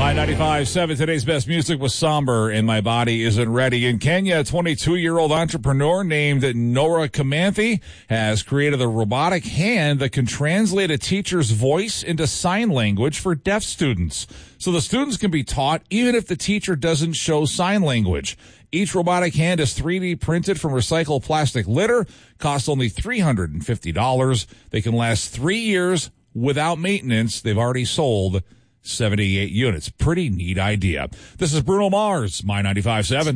My 95.7, today's best music was Somber and My Body Isn't Ready. In Kenya, a 22-year-old entrepreneur named Nora Kamanthi has created a robotic hand that can translate a teacher's voice into sign language for deaf students. So the students can be taught even if the teacher doesn't show sign language. Each robotic hand is 3D printed from recycled plastic litter, costs only $350. They can last 3 years without maintenance. They've already sold 78 units. Pretty neat idea. This is Bruno Mars, My 95.7.